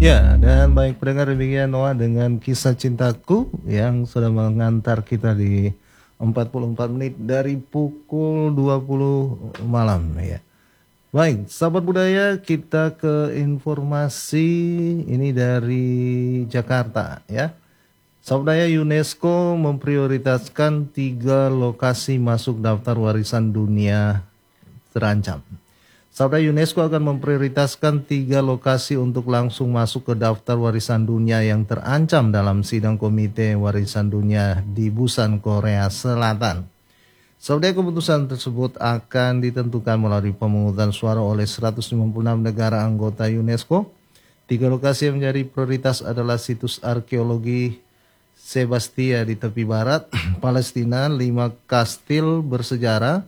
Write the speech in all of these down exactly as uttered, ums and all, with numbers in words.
Ya, dan baik pendengar, demikian Noah dengan kisah cintaku yang sudah mengantar kita di empat puluh empat menit dari pukul dua puluh malam ya. Baik, sahabat budaya, kita ke informasi ini dari Jakarta ya. Sahabat budaya, UNESCO memprioritaskan tiga lokasi masuk daftar warisan dunia terancam. Saudara, UNESCO akan memprioritaskan tiga lokasi untuk langsung masuk ke daftar warisan dunia yang terancam dalam sidang Komite Warisan Dunia di Busan, Korea Selatan. Saudara, keputusan tersebut akan ditentukan melalui pemungutan suara oleh seratus lima puluh enam negara anggota UNESCO. Tiga lokasi yang menjadi prioritas adalah situs arkeologi Sebastia di tepi barat Palestina, lima kastil bersejarah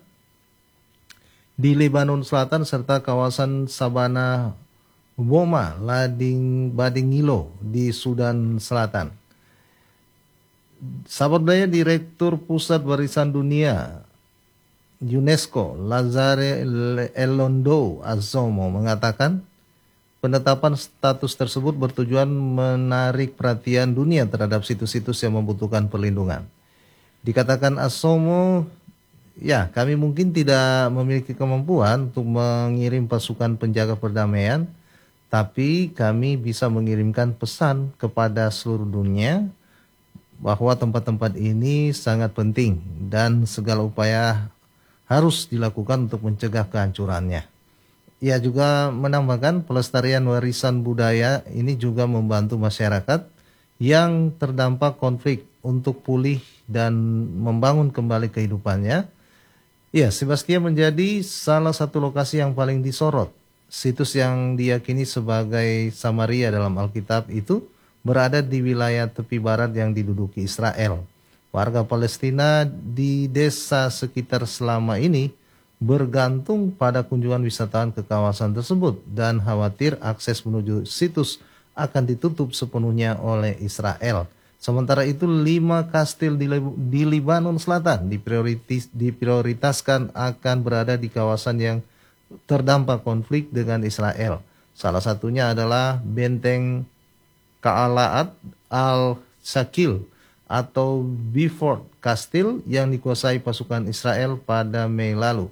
di Lebanon Selatan, serta kawasan Sabana Boma Lading Badingilo di Sudan Selatan. Sahabat budaya, Direktur Pusat Warisan Dunia UNESCO Lazare Elondo Azomo mengatakan penetapan status tersebut bertujuan menarik perhatian dunia terhadap situs-situs yang membutuhkan perlindungan. Dikatakan Azomo, ya, kami mungkin tidak memiliki kemampuan untuk mengirim pasukan penjaga perdamaian, tapi kami bisa mengirimkan pesan kepada seluruh dunia bahwa tempat-tempat ini sangat penting dan segala upaya harus dilakukan untuk mencegah kehancurannya. Ia juga menambahkan pelestarian warisan budaya ini juga membantu masyarakat yang terdampak konflik untuk pulih dan membangun kembali kehidupannya. Ya, Sebastia menjadi salah satu lokasi yang paling disorot. Situs yang diyakini sebagai Samaria dalam Alkitab itu berada di wilayah tepi barat yang diduduki Israel. Warga Palestina di desa sekitar selama ini bergantung pada kunjungan wisatawan ke kawasan tersebut dan khawatir akses menuju situs akan ditutup sepenuhnya oleh Israel. Sementara itu, lima kastil di, di Lebanon Selatan diprioritas, diprioritaskan akan berada di kawasan yang terdampak konflik dengan Israel. Salah satunya adalah Benteng Ka'alaat al-Shakil atau Beaufort Castle yang dikuasai pasukan Israel pada Mei lalu.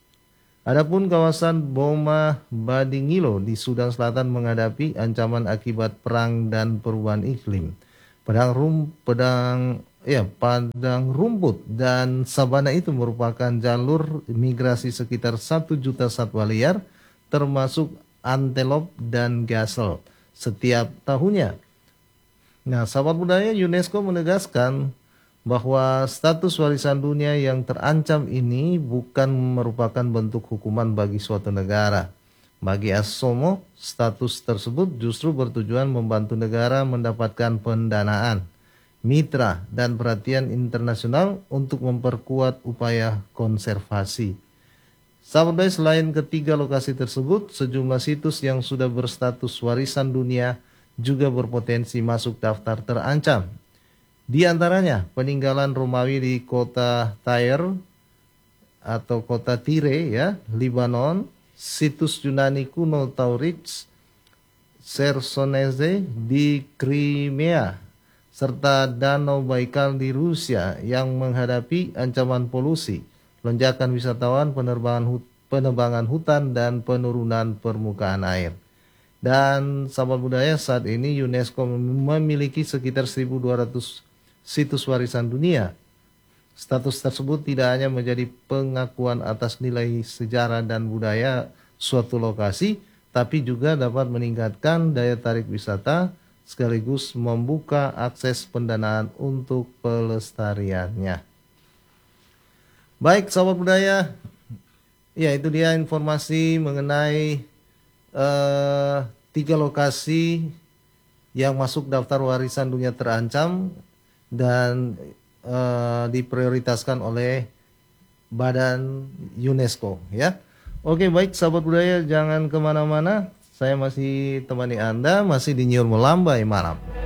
Adapun kawasan Boma Badingilo di Sudan Selatan menghadapi ancaman akibat perang dan perubahan iklim. Padang rum, pedang, ya, padang rumput dan sabana itu merupakan jalur migrasi sekitar satu juta satwa liar, termasuk antelop dan gazelle setiap tahunnya. Nah, sahabat budaya, UNESCO menegaskan bahwa status warisan dunia yang terancam ini bukan merupakan bentuk hukuman bagi suatu negara. Bagi Azomo, status tersebut justru bertujuan membantu negara mendapatkan pendanaan, mitra, dan perhatian internasional untuk memperkuat upaya konservasi. Sahabat, selain ketiga lokasi tersebut, sejumlah situs yang sudah berstatus warisan dunia juga berpotensi masuk daftar terancam. Di antaranya peninggalan Romawi di kota Tyre atau kota Tyre ya, Lebanon, situs Yunani kuno Tauride, Chersonese di Crimea, serta Danau Baikal di Rusia yang menghadapi ancaman polusi, lonjakan wisatawan, penerbangan, hut penebangan hutan, dan penurunan permukaan air. Dan sahabat budaya, saat ini UNESCO memiliki sekitar seribu dua ratus situs warisan dunia. Status tersebut tidak hanya menjadi pengakuan atas nilai sejarah dan budaya suatu lokasi, tapi juga dapat meningkatkan daya tarik wisata sekaligus membuka akses pendanaan untuk pelestariannya. Baik sahabat budaya, ya itu dia informasi mengenai uh, tiga lokasi yang masuk daftar warisan dunia terancam dan uh, diprioritaskan oleh badan UNESCO ya. Oke, baik sahabat budaya, jangan kemana-mana, saya masih temani Anda, masih di Nyur Melambai Malam.